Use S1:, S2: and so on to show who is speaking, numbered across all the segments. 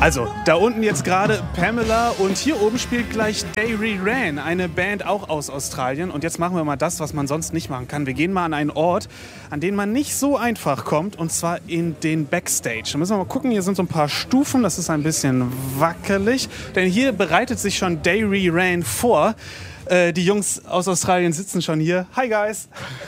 S1: Also, da unten jetzt gerade Pamela und hier oben spielt gleich Dairy Ran, eine Band auch aus Australien. Und jetzt machen wir mal das, was man sonst nicht machen kann. Wir gehen mal an einen Ort, an den man nicht so einfach kommt, und zwar in den Backstage. Da müssen wir mal gucken, hier sind so ein paar Stufen, das ist ein bisschen wackelig, denn hier bereitet sich schon Dairy Ran vor. Die Jungs aus Australien sitzen schon hier. Hi, guys!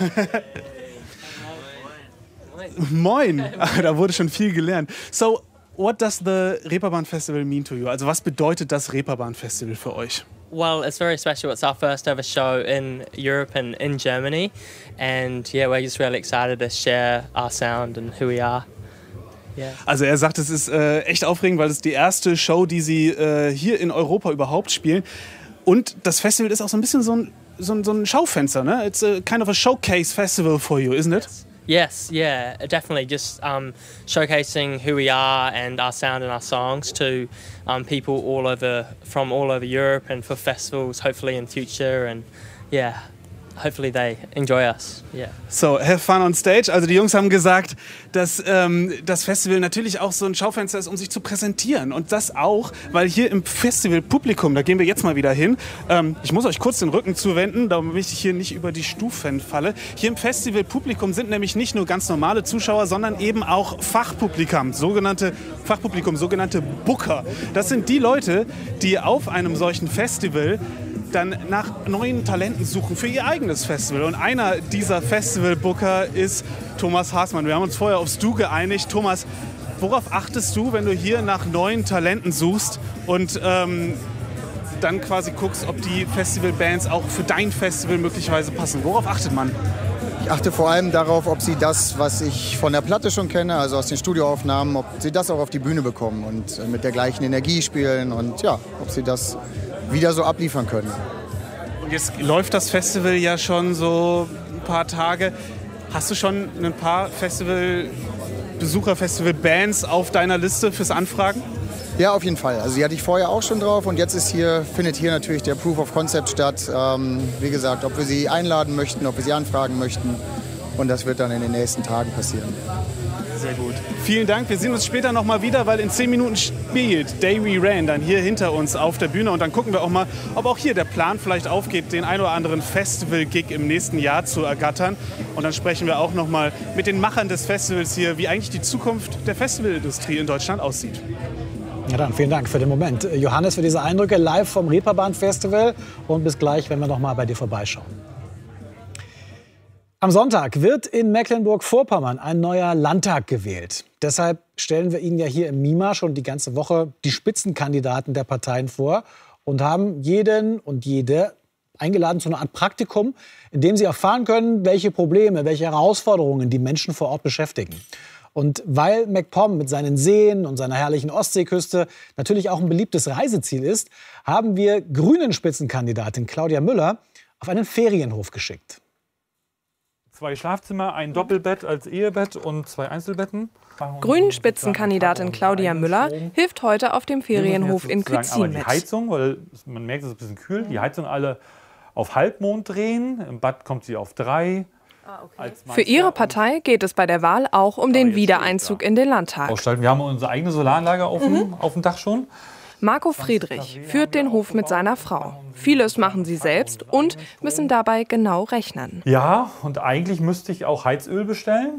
S1: Moin! Da wurde schon viel gelernt. So, what does the Reeperbahn Festival mean to you? Also, was bedeutet das Reeperbahn Festival für euch?
S2: Well, it's very special. It's our first ever show in Europe and in Germany. And yeah, we're just really excited to share our sound and who we are. Yeah.
S1: Also er sagt, es ist echt aufregend, weil es die erste Show, die sie hier in Europa überhaupt spielen. Und das Festival ist auch so ein bisschen so ein Schaufenster, ne? It's a kind of a showcase festival for you, isn't it?
S2: Yes, yeah, definitely. Just showcasing who we are and our sound and our songs to people from all over Europe, and for festivals, hopefully in future, and yeah. Hopefully they enjoy us. Yeah.
S1: So, have fun on stage. Also die Jungs haben gesagt, dass das Festival natürlich auch so ein Schaufenster ist, um sich zu präsentieren. Und das auch, weil hier im Festivalpublikum, da gehen wir jetzt mal wieder hin, ich muss euch kurz den Rücken zuwenden, damit ich hier nicht über die Stufen falle. Hier im Festivalpublikum sind nämlich nicht nur ganz normale Zuschauer, sondern eben auch Fachpublikum, sogenannte Booker. Das sind die Leute, die auf einem solchen Festival dann nach neuen Talenten suchen für ihr eigenes Festival. Und einer dieser Festival-Booker ist Thomas Haßmann. Wir haben uns vorher aufs Du geeinigt. Thomas, worauf achtest du, wenn du hier nach neuen Talenten suchst und dann quasi guckst, ob die Festivalbands auch für dein Festival möglicherweise passen? Worauf achtet man?
S3: Ich achte vor allem darauf, ob sie das, was ich von der Platte schon kenne, also aus den Studioaufnahmen, ob sie das auch auf die Bühne bekommen und mit der gleichen Energie spielen und ja, ob sie das wieder so abliefern können.
S1: Und jetzt läuft das Festival ja schon so ein paar Tage. Hast du schon ein paar Festivalbesucher, Festivalbands auf deiner Liste fürs Anfragen?
S3: Ja, auf jeden Fall. Also die hatte ich vorher auch schon drauf und jetzt findet hier natürlich der Proof of Concept statt. Wie gesagt, ob wir sie einladen möchten, ob wir sie anfragen möchten, und das wird dann in den nächsten Tagen passieren.
S1: Sehr gut. Vielen Dank. Wir sehen uns später noch mal wieder, weil in 10 Minuten spielt Dairy Ran dann hier hinter uns auf der Bühne. Und dann gucken wir auch mal, ob auch hier der Plan vielleicht aufgeht, den ein oder anderen Festival-Gig im nächsten Jahr zu ergattern. Und dann sprechen wir auch noch mal mit den Machern des Festivals hier, wie eigentlich die Zukunft der Festivalindustrie in Deutschland aussieht.
S4: Ja, dann vielen Dank für den Moment. Johannes, für diese Eindrücke live vom Reeperbahn Festival. Und bis gleich, wenn wir noch mal bei dir vorbeischauen. Am Sonntag wird in Mecklenburg-Vorpommern ein neuer Landtag gewählt. Deshalb stellen wir Ihnen ja hier im MIMA schon die ganze Woche die Spitzenkandidaten der Parteien vor und haben jeden und jede eingeladen zu einer Art Praktikum, in dem Sie erfahren können, welche Probleme, welche Herausforderungen die Menschen vor Ort beschäftigen. Und weil MacPom mit seinen Seen und seiner herrlichen Ostseeküste natürlich auch ein beliebtes Reiseziel ist, haben wir grünen Spitzenkandidatin Claudia Müller auf einen Ferienhof geschickt.
S5: 2 Schlafzimmer, ein Doppelbett als Ehebett und 2 Einzelbetten.
S6: Grünen Spitzenkandidatin Claudia Müller hilft heute auf dem Ferienhof in Kützin mit.
S5: Die Heizung, weil man merkt, es ist ein bisschen kühl, die Heizung alle auf Halbmond drehen. Im Bad kommt sie auf 3.
S6: Für ihre Partei geht es bei der Wahl auch um den Wiedereinzug in den Landtag.
S5: Wir haben unsere eigene Solaranlage auf dem Dach schon.
S6: Marco Friedrich führt den Hof mit seiner Frau. Vieles machen sie selbst und müssen dabei genau rechnen.
S5: Ja, und eigentlich müsste ich auch Heizöl bestellen,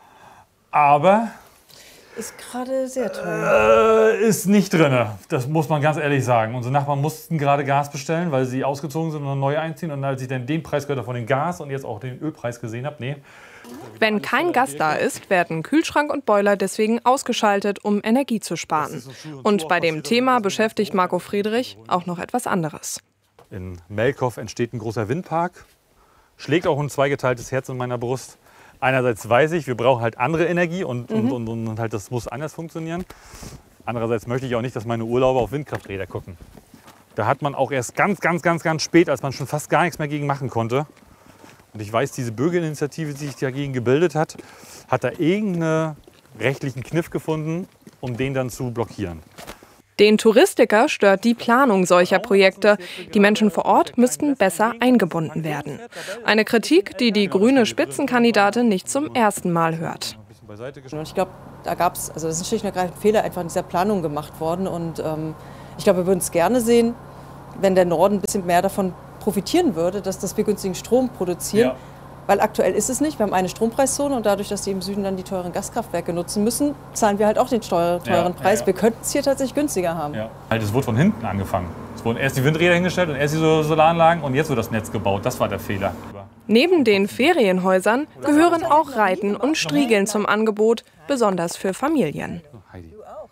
S5: aber
S7: ist gerade sehr teuer.
S5: Ist nicht drin, das muss man ganz ehrlich sagen. Unsere Nachbarn mussten gerade Gas bestellen, weil sie ausgezogen sind und neu einziehen. Und als ich dann den Preis gehört habe von dem Gas und jetzt auch den Ölpreis gesehen habe, nee.
S6: Wenn kein Gast da ist, werden Kühlschrank und Boiler deswegen ausgeschaltet, um Energie zu sparen. Und bei dem Thema beschäftigt Marco Friedrich auch noch etwas anderes.
S5: In Melkow entsteht ein großer Windpark. Schlägt auch ein zweigeteiltes Herz in meiner Brust. Einerseits weiß ich, wir brauchen halt andere Energie und halt das muss anders funktionieren. Andererseits möchte ich auch nicht, dass meine Urlauber auf Windkrafträder gucken. Da hat man auch erst ganz spät, als man schon fast gar nichts mehr gegen machen konnte. Und ich weiß, diese Bürgerinitiative, die sich dagegen gebildet hat, hat da irgendeinen rechtlichen Kniff gefunden, um den dann zu blockieren.
S6: Den Touristiker stört die Planung solcher Projekte. Die Menschen vor Ort müssten besser eingebunden werden. Eine Kritik, die die grüne Spitzenkandidatin nicht zum ersten Mal hört.
S5: beiseite
S7: Und ich glaube, da gab es, also das ist schlicht und ergreifend Fehler einfach in dieser Planung gemacht worden. Und ich glaube, wir würden es gerne sehen, wenn der Norden ein bisschen mehr davon profitieren würde, dass wir günstigen Strom produzieren. Ja. Weil aktuell ist es nicht. Wir haben eine Strompreiszone und dadurch, dass die im Süden dann die teuren Gaskraftwerke nutzen müssen, zahlen wir halt auch den teuren Preis. Wir könnten es hier tatsächlich günstiger haben.
S5: Ja. Es wurde von hinten angefangen. Es wurden erst die Windräder hingestellt und erst die Solaranlagen und jetzt wird das Netz gebaut. Das war der Fehler.
S6: Neben den Ferienhäusern gehören auch Reiten und Striegeln zum Angebot, besonders für Familien.
S5: Heidi.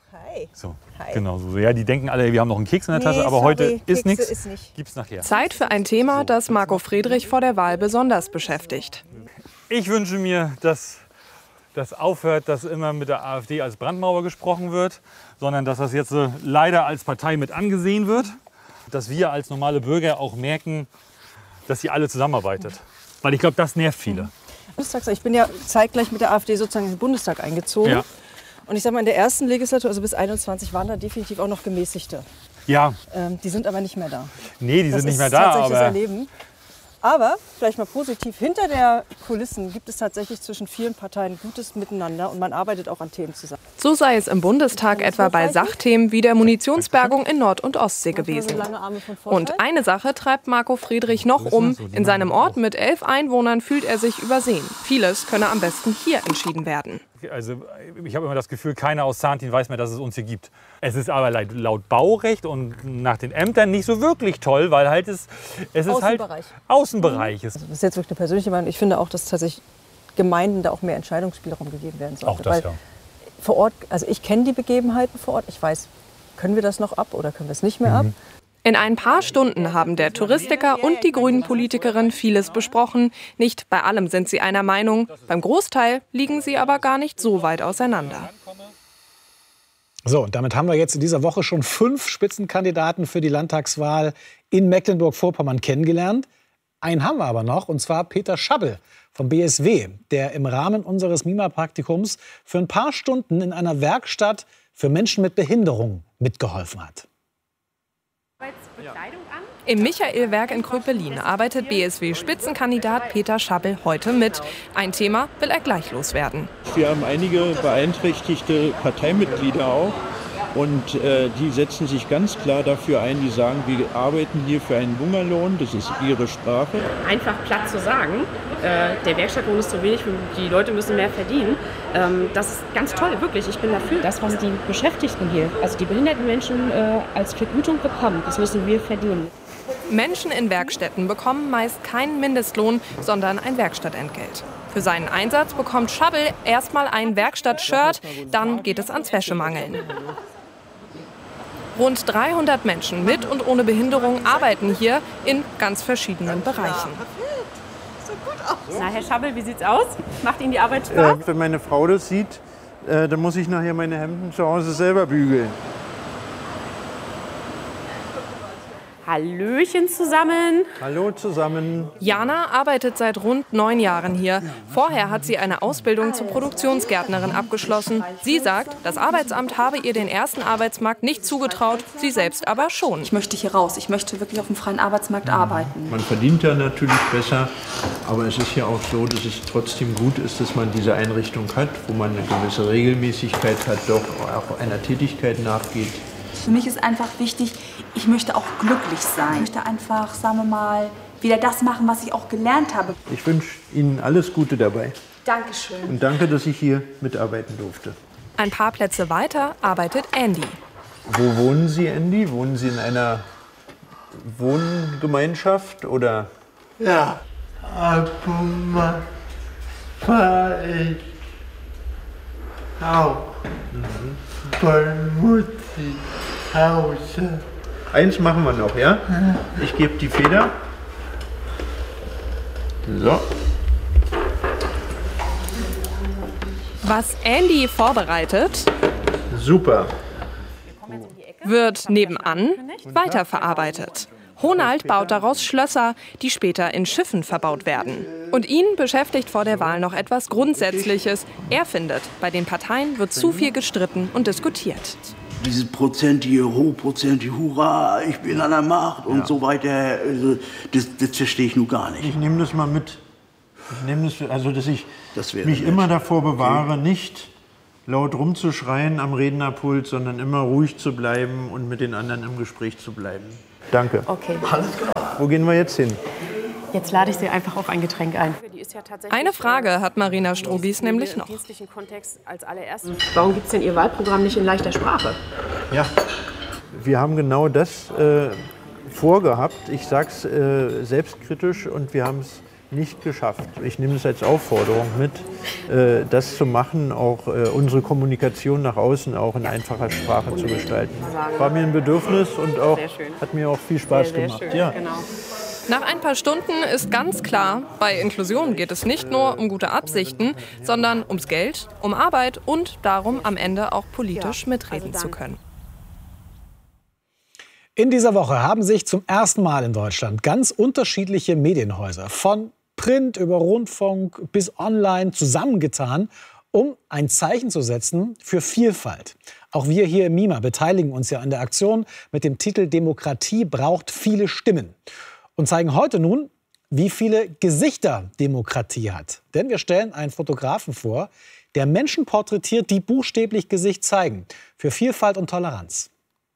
S5: So, genau so. Ja, die denken alle, wir haben noch einen Keks in der Tasche, aber heute ist nichts. Gibt's nachher.
S6: Zeit für ein Thema, das Marco Friedrich vor der Wahl besonders beschäftigt.
S5: Ich wünsche mir, dass das aufhört, dass immer mit der AfD als Brandmauer gesprochen wird, sondern dass das jetzt leider als Partei mit angesehen wird. Dass wir als normale Bürger auch merken, dass sie alle zusammenarbeitet. Weil ich glaube, das nervt viele.
S7: Ich bin ja zeitgleich mit der AfD sozusagen in den Bundestag eingezogen. Ja. Und ich sage mal, in der ersten Legislatur, also bis 21, waren da definitiv auch noch Gemäßigte.
S5: Ja.
S7: Die sind aber nicht mehr da.
S5: Nee, die sind nicht mehr da.
S7: Das ist tatsächlich das Erleben. Aber, vielleicht mal positiv, hinter der Kulissen gibt es tatsächlich zwischen vielen Parteien gutes Miteinander und man arbeitet auch an Themen zusammen.
S6: So sei es im Bundestag etwa bei Sachthemen wie der Munitionsbergung in Nord- und Ostsee gewesen. Und eine Sache treibt Marco Friedrich noch um. In seinem Ort mit 11 Einwohnern fühlt er sich übersehen. Vieles könne am besten hier entschieden werden.
S5: Also ich habe immer das Gefühl, keiner aus Zahntin weiß mehr, dass es uns hier gibt. Es ist aber laut Baurecht und nach den Ämtern nicht so wirklich toll, weil halt es ist halt Außenbereich.
S7: Also das ist jetzt wirklich eine persönliche Meinung. Ich finde auch, dass tatsächlich Gemeinden da auch mehr Entscheidungsspielraum gegeben werden sollte.
S5: Auch das, ja.
S7: Vor Ort, also ich kenne die Begebenheiten vor Ort. Ich weiß, können wir das noch ab oder können wir es nicht mehr ab?
S6: In ein paar Stunden haben der Touristiker und die Grünen-Politikerin vieles besprochen. Nicht bei allem sind sie einer Meinung. Beim Großteil liegen sie aber gar nicht so weit auseinander.
S4: So, und damit haben wir jetzt in dieser Woche schon 5 Spitzenkandidaten für die Landtagswahl in Mecklenburg-Vorpommern kennengelernt. Einen haben wir aber noch, und zwar Peter Schabbel vom BSW, der im Rahmen unseres MIMA-Praktikums für ein paar Stunden in einer Werkstatt für Menschen mit Behinderung mitgeholfen hat.
S6: Im Michaelwerk in Kröpelin arbeitet BSW-Spitzenkandidat Peter Schabbel heute mit. Ein Thema will er gleich loswerden.
S8: Wir haben einige beeinträchtigte Parteimitglieder auch. Und die setzen sich ganz klar dafür ein, die sagen, wir arbeiten hier für einen Hungerlohn, das ist ihre Sprache.
S9: Einfach platt zu sagen, der Werkstattlohn ist zu wenig, die Leute müssen mehr verdienen, das ist ganz toll, wirklich, ich bin dafür. Das, was die Beschäftigten hier, also die behinderten Menschen als Vergütung bekommen, das müssen wir verdienen.
S6: Menschen in Werkstätten bekommen meist keinen Mindestlohn, sondern ein Werkstattentgelt. Für seinen Einsatz bekommt Schabbel erstmal ein Werkstattshirt, dann geht es ans Wäschemangeln. Rund 300 Menschen mit und ohne Behinderung arbeiten hier in ganz verschiedenen Bereichen.
S9: Na, Herr Schabbel, wie sieht's aus? Macht Ihnen die Arbeit Spaß?
S8: Wenn meine Frau das sieht, dann muss ich nachher meine Hemden zu Hause selber bügeln.
S9: Hallöchen zusammen.
S8: Hallo zusammen.
S6: Jana arbeitet seit rund 9 Jahren hier. Vorher hat sie eine Ausbildung zur Produktionsgärtnerin abgeschlossen. Sie sagt, das Arbeitsamt habe ihr den ersten Arbeitsmarkt nicht zugetraut, sie selbst aber schon.
S10: Ich möchte hier raus. Ich möchte wirklich auf dem freien Arbeitsmarkt arbeiten.
S8: Man verdient da natürlich besser, aber es ist ja auch so, dass es trotzdem gut ist, dass man diese Einrichtung hat, wo man eine gewisse Regelmäßigkeit hat, doch auch einer Tätigkeit nachgeht.
S10: Für mich ist einfach wichtig, ich möchte auch glücklich sein. Ich möchte einfach, sagen wir mal, wieder das machen, was ich auch gelernt habe.
S8: Ich wünsche Ihnen alles Gute dabei.
S10: Dankeschön.
S8: Und danke, dass ich hier mitarbeiten durfte.
S6: Ein paar Plätze weiter arbeitet Andy.
S8: Wo wohnen Sie, Andy? Wohnen Sie in einer Wohngemeinschaft oder?
S11: Ja, ab und mal fahre ich auch bei Mutti Hause.
S8: Eins machen wir noch, ja? Ich gebe die Feder. So.
S6: Was Andy vorbereitet,
S8: super,
S6: wird nebenan weiterverarbeitet. Honald baut daraus Schlösser, die später in Schiffen verbaut werden. Und ihn beschäftigt vor der Wahl noch etwas Grundsätzliches. Er findet, bei den Parteien wird zu viel gestritten und diskutiert.
S11: Dieses prozentige, hochprozentige, hurra, ich bin an der Macht und so weiter, also das verstehe ich nun gar nicht.
S8: Ich nehme das mal mit. Ich nehme das, also dass ich mich immer davor bewahre, nicht laut rumzuschreien am Rednerpult, sondern immer ruhig zu bleiben und mit den anderen im Gespräch zu bleiben. Danke.
S9: Okay.
S8: Alles klar. Wo gehen wir jetzt hin?
S9: Jetzt lade ich Sie einfach auf ein Getränk ein.
S6: Eine Frage hat Marina Strobis nämlich noch.
S9: Warum gibt es denn Ihr Wahlprogramm nicht in leichter Sprache?
S8: Ja, wir haben genau das vorgehabt. Ich sage es selbstkritisch und wir haben es nicht geschafft. Ich nehme es als Aufforderung mit, das zu machen, auch unsere Kommunikation nach außen auch in einfacher Sprache zu gestalten. War mir ein Bedürfnis und auch, hat mir auch viel Spaß gemacht. Ja.
S6: Nach ein paar Stunden ist ganz klar, bei Inklusion geht es nicht nur um gute Absichten, sondern ums Geld, um Arbeit und darum, am Ende auch politisch mitreden zu können.
S4: In dieser Woche haben sich zum ersten Mal in Deutschland ganz unterschiedliche Medienhäuser von Print über Rundfunk bis online zusammengetan, um ein Zeichen zu setzen für Vielfalt. Auch wir hier im MIMA beteiligen uns ja an der Aktion mit dem Titel Demokratie braucht viele Stimmen und zeigen heute nun, wie viele Gesichter Demokratie hat. Denn wir stellen einen Fotografen vor, der Menschen porträtiert, die buchstäblich Gesicht zeigen für Vielfalt und Toleranz.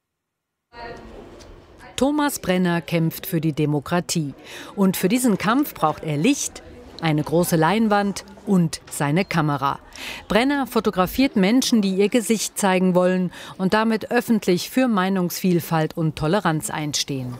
S12: Thomas Brenner kämpft für die Demokratie. Und für diesen Kampf braucht er Licht, eine große Leinwand und seine Kamera. Brenner fotografiert Menschen, die ihr Gesicht zeigen wollen und damit öffentlich für Meinungsvielfalt und Toleranz einstehen.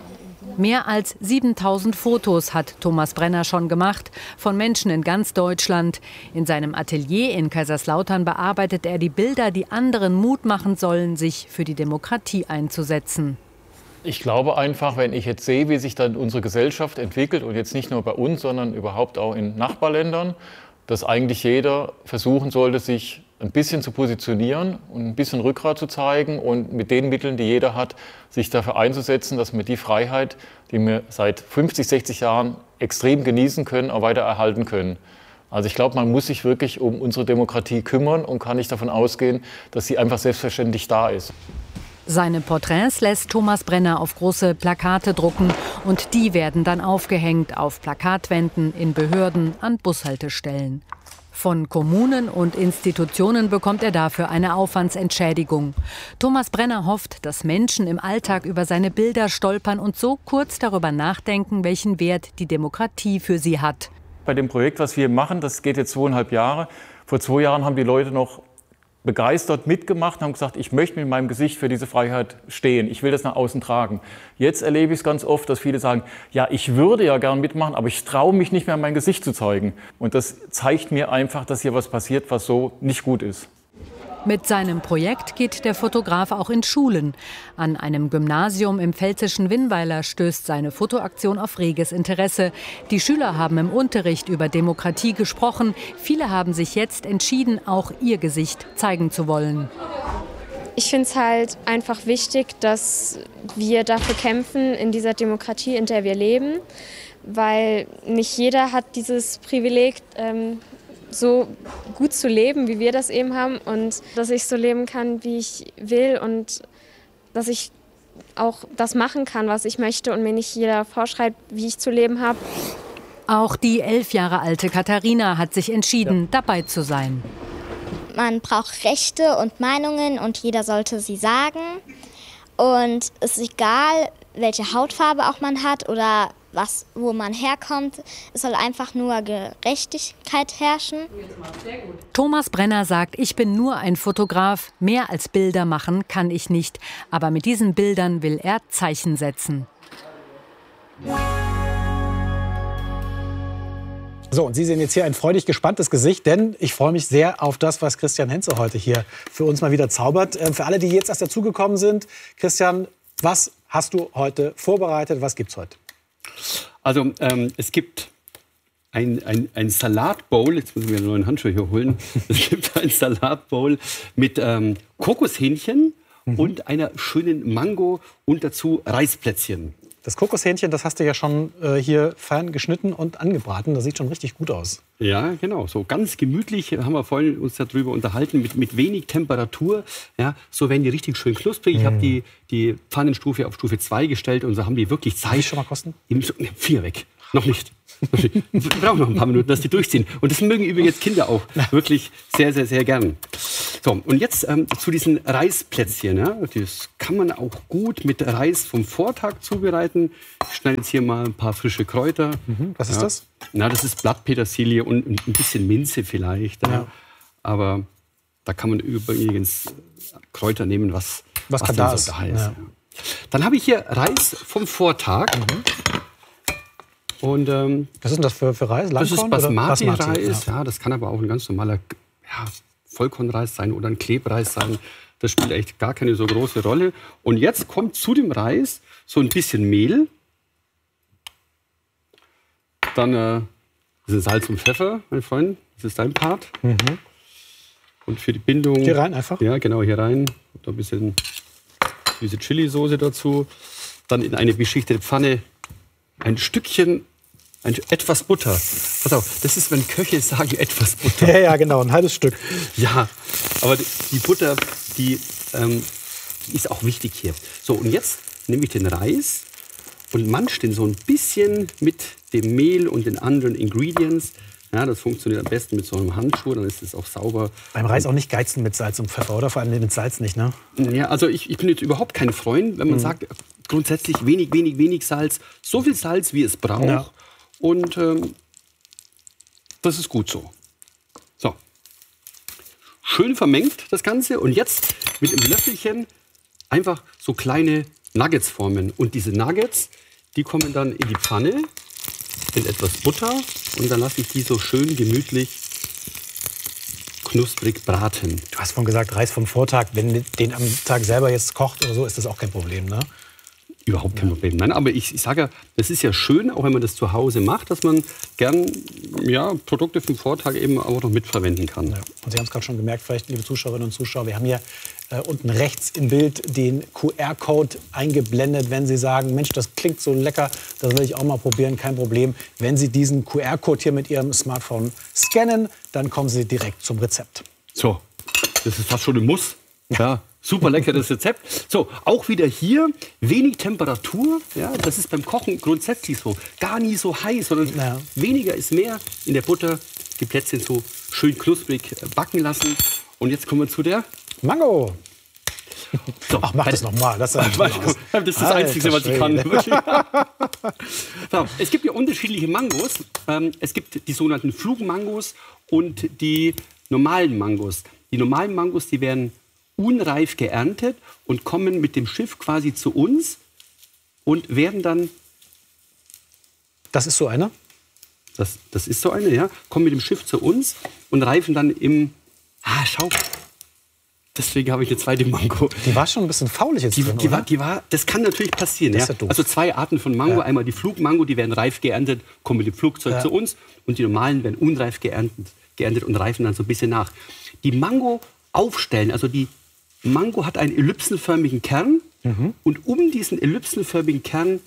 S12: Mehr als 7000 Fotos hat Thomas Brenner schon gemacht, von Menschen in ganz Deutschland. In seinem Atelier in Kaiserslautern bearbeitet er die Bilder, die anderen Mut machen sollen, sich für die Demokratie einzusetzen.
S13: Ich glaube einfach, wenn ich jetzt sehe, wie sich dann unsere Gesellschaft entwickelt und jetzt nicht nur bei uns, sondern überhaupt auch in Nachbarländern, dass eigentlich jeder versuchen sollte, sich ein bisschen zu positionieren und ein bisschen Rückgrat zu zeigen und mit den Mitteln, die jeder hat, sich dafür einzusetzen, dass wir die Freiheit, die wir seit 50, 60 Jahren extrem genießen können, auch weiter erhalten können. Also ich glaube, man muss sich wirklich um unsere Demokratie kümmern und kann nicht davon ausgehen, dass sie einfach selbstverständlich da ist.
S12: Seine Porträts lässt Thomas Brenner auf große Plakate drucken und die werden dann aufgehängt auf Plakatwänden, in Behörden, an Bushaltestellen. Von Kommunen und Institutionen bekommt er dafür eine Aufwandsentschädigung. Thomas Brenner hofft, dass Menschen im Alltag über seine Bilder stolpern und so kurz darüber nachdenken, welchen Wert die Demokratie für sie hat.
S13: Bei dem Projekt, was wir machen, das geht jetzt 2,5 Jahre. Vor 2 Jahren haben die Leute noch begeistert mitgemacht und haben gesagt, ich möchte mit meinem Gesicht für diese Freiheit stehen. Ich will das nach außen tragen. Jetzt erlebe ich es ganz oft, dass viele sagen, ja, ich würde ja gern mitmachen, aber ich traue mich nicht mehr, mein Gesicht zu zeigen. Und das zeigt mir einfach, dass hier was passiert, was so nicht gut ist.
S12: Mit seinem Projekt geht der Fotograf auch in Schulen. An einem Gymnasium im pfälzischen Winnweiler stößt seine Fotoaktion auf reges Interesse. Die Schüler haben im Unterricht über Demokratie gesprochen. Viele haben sich jetzt entschieden, auch ihr Gesicht zeigen zu wollen.
S14: Ich finde es halt einfach wichtig, dass wir dafür kämpfen, in dieser Demokratie, in der wir leben. Weil nicht jeder hat dieses Privileg, so gut zu leben, wie wir das eben haben und dass ich so leben kann, wie ich will und dass ich auch das machen kann, was ich möchte und mir nicht jeder vorschreibt, wie ich zu leben habe.
S12: Auch die 11 Jahre alte Katharina hat sich entschieden, dabei zu sein.
S15: Man braucht Rechte und Meinungen und jeder sollte sie sagen. Und es ist egal, welche Hautfarbe auch man hat oder wo man herkommt. Es soll einfach nur Gerechtigkeit herrschen.
S12: Thomas Brenner sagt, ich bin nur ein Fotograf, mehr als Bilder machen kann ich nicht. Aber mit diesen Bildern will er Zeichen setzen.
S4: So, und Sie sehen jetzt hier ein freudig gespanntes Gesicht, denn ich freue mich sehr auf das, was Christian Henze heute hier für uns mal wieder zaubert. Für alle, die jetzt erst dazugekommen sind, Christian, was hast du heute vorbereitet? Was gibt's heute?
S16: Also es gibt ein Salatbowl, jetzt muss ich mir einen neuen Handschuh hier holen. Es gibt ein Salatbowl mit Kokoshähnchen und einer schönen Mango und dazu Reisplätzchen.
S4: Das Kokoshähnchen, das hast du ja schon hier fein geschnitten und angebraten. Das sieht schon richtig gut aus.
S16: Ja, genau. So ganz gemütlich haben wir vorhin uns darüber unterhalten, mit wenig Temperatur. Ja, so werden die richtig schön knusprig. Ich habe die Pfannenstufe auf Stufe 2 gestellt und so haben die wirklich Zeit.
S4: Darf ich schon mal kosten?
S16: 4 weg. Noch nicht. Wir brauchen noch ein paar Minuten, dass die durchziehen. Und das mögen übrigens Kinder auch wirklich sehr, sehr, sehr gern. So, und jetzt zu diesen Reisplätzchen. Ja? Das kann man auch gut mit Reis vom Vortag zubereiten. Ich schneide jetzt hier mal ein paar frische Kräuter.
S4: Was ist das?
S16: Na, das ist Blattpetersilie und ein bisschen Minze vielleicht. Ja. Aber da kann man übrigens Kräuter nehmen, was
S4: da
S16: so
S4: ist.
S16: Ja. Dann habe ich hier Reis vom Vortag. Und,
S4: was ist denn das für Reis?
S16: Das ist
S4: Langkorn
S16: Basmati-Reis. Ja, das kann aber auch ein ganz normaler Vollkornreis sein oder ein Klebreis sein. Das spielt echt gar keine so große Rolle. Und jetzt kommt zu dem Reis so ein bisschen Mehl. Dann das ist Salz und Pfeffer, mein Freund. Das ist dein Part. Und für die Bindung...
S4: Hier rein einfach?
S16: Ja, genau, hier rein. Und ein bisschen diese Chili-Soße dazu. Dann in eine beschichtete Pfanne etwas Butter. Pass auf, das ist, wenn Köche sagen, etwas Butter.
S4: Ja, genau, ein halbes Stück.
S16: Ja, aber die Butter, die ist auch wichtig hier. So, und jetzt nehme ich den Reis und mansche den so ein bisschen mit dem Mehl und den anderen Ingredients. Ja, das funktioniert am besten mit so einem Handschuh, dann ist es auch sauber.
S4: Beim Reis auch nicht geizen mit Salz und Pfeffer, oder? Vor allem mit Salz nicht, ne?
S16: Ja, also ich bin jetzt überhaupt kein Freund, wenn man sagt, grundsätzlich wenig Salz. So viel Salz, wie es braucht. Ja. Und das ist gut so. So. Schön vermengt das Ganze. Und jetzt mit einem Löffelchen einfach so kleine Nuggets formen. Und diese Nuggets, die kommen dann in die Pfanne, in etwas Butter. Und dann lasse ich die so schön gemütlich knusprig braten.
S4: Du hast vorhin gesagt, Reis vom Vortag. Wenn du den am Tag selber jetzt kocht oder so, ist das auch kein Problem, ne?
S16: Überhaupt kein Problem. Nein, aber ich sage ja, das ist ja schön, auch wenn man das zu Hause macht, dass man gern Produkte vom Vortag eben auch noch mitverwenden kann.
S4: Ja. Und Sie haben es gerade schon gemerkt, vielleicht, liebe Zuschauerinnen und Zuschauer, wir haben hier unten rechts im Bild den QR-Code eingeblendet. Wenn Sie sagen, Mensch, das klingt so lecker, das will ich auch mal probieren, kein Problem. Wenn Sie diesen QR-Code hier mit Ihrem Smartphone scannen, dann kommen Sie direkt zum Rezept.
S16: So, das ist fast schon ein Muss. Ja. Super leckeres Rezept. So, auch wieder hier wenig Temperatur. Ja, das ist beim Kochen grundsätzlich so. Gar nie so heiß, sondern weniger ist mehr in der Butter. Die Plätzchen so schön knusprig backen lassen. Und jetzt kommen wir zu der
S4: Mango. So, ach, mach das nochmal. Das ist
S16: das Einzige, was ich kann. So, es gibt ja unterschiedliche Mangos. Es gibt die sogenannten Flugmangos und die normalen Mangos. Die normalen Mangos, die werden unreif geerntet und kommen mit dem Schiff quasi zu uns und werden dann...
S4: Das ist so einer?
S16: Das ist so eine, ja. Kommen mit dem Schiff zu uns und reifen dann im... schau. Deswegen habe ich eine zweite Mango.
S4: Die war schon ein bisschen faulig jetzt drin,
S16: oder? Das kann natürlich passieren. Das ist ja doof. Also zwei Arten von Mango. Ja. Einmal die Flugmango, die werden reif geerntet, kommen mit dem Flugzeug zu uns. Und die normalen werden unreif geerntet und reifen dann so ein bisschen nach. Die Mango aufstellen, also die Mango hat einen ellipsenförmigen Kern und um diesen ellipsenförmigen Kern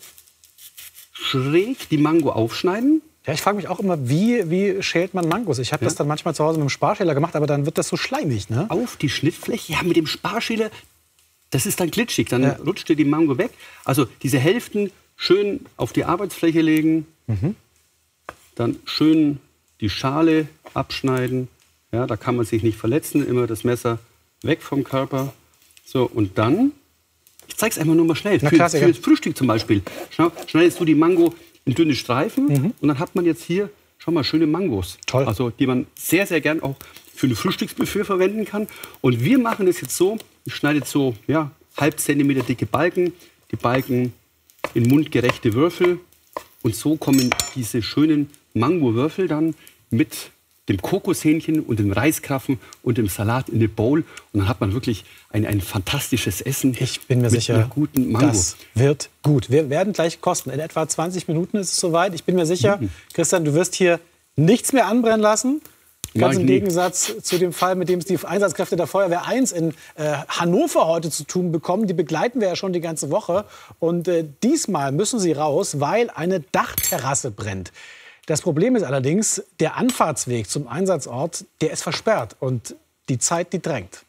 S16: schräg die Mango aufschneiden.
S4: Ja, ich frage mich auch immer, wie schält man Mangos? Ich habe das dann manchmal zu Hause mit dem Sparschäler gemacht, aber dann wird das so schleimig, ne?
S16: Auf die Schnittfläche, ja, mit dem Sparschäler, das ist dann glitschig, dann rutscht dir die Mango weg. Also diese Hälften schön auf die Arbeitsfläche legen, dann schön die Schale abschneiden. Ja, da kann man sich nicht verletzen, immer das Messer weg vom Körper. So, und dann, ich zeige es einfach nur mal schnell. Für das Frühstück zum Beispiel. Schneidest du die Mango in dünne Streifen und dann hat man jetzt hier, schau mal, schöne Mangos. Toll. Also, die man sehr, sehr gern auch für ein Frühstücksbuffet verwenden kann. Und wir machen das jetzt so, ich schneide jetzt so, halb Zentimeter dicke Balken, die Balken in mundgerechte Würfel. Und so kommen diese schönen Mango-Würfel dann mit dem Kokoshähnchen und dem Reiskraffen und dem Salat in eine Bowl. Und dann hat man wirklich ein fantastisches Essen.
S4: Ich bin mir sicher,
S16: guten Mango.
S4: Das wird gut. Wir werden gleich kosten. In etwa 20 Minuten ist es soweit. Ich bin mir sicher, Christian, du wirst hier nichts mehr anbrennen lassen. Ganz im Gegensatz zu dem Fall, mit dem es die Einsatzkräfte der Feuerwehr 1 in Hannover heute zu tun bekommen. Die begleiten wir ja schon die ganze Woche. Und diesmal müssen sie raus, weil eine Dachterrasse brennt. Das Problem ist allerdings, der Anfahrtsweg zum Einsatzort, der ist versperrt und die Zeit, die drängt.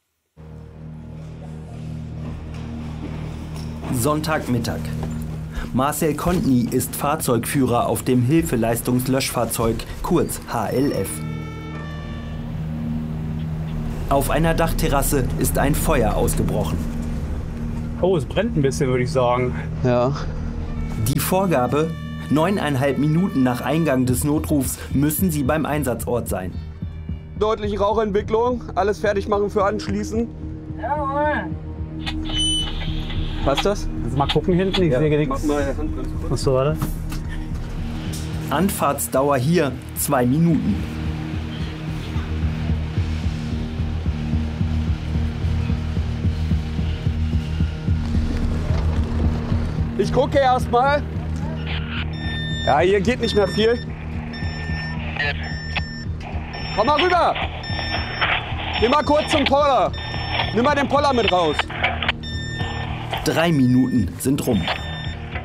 S17: Sonntagmittag. Marcel Kontny ist Fahrzeugführer auf dem Hilfeleistungslöschfahrzeug, kurz HLF. Auf einer Dachterrasse ist ein Feuer ausgebrochen.
S18: Oh, es brennt ein bisschen, würde ich sagen.
S17: Ja. Die Vorgabe: 9,5 Minuten nach Eingang des Notrufs müssen sie beim Einsatzort sein.
S19: Deutliche Rauchentwicklung, alles fertig machen für anschließen.
S18: Jawohl.
S19: Passt das?
S18: Jetzt mal gucken hinten, ich sehe nichts.
S19: Mach mal Handbremse kurz.
S18: Achso, warte.
S17: Anfahrtsdauer hier 2 Minuten.
S19: Ich gucke erst mal. Ja, hier geht nicht mehr viel. Komm mal rüber. Geh mal kurz zum Poller. Nimm mal den Poller mit raus.
S17: 3 Minuten sind rum.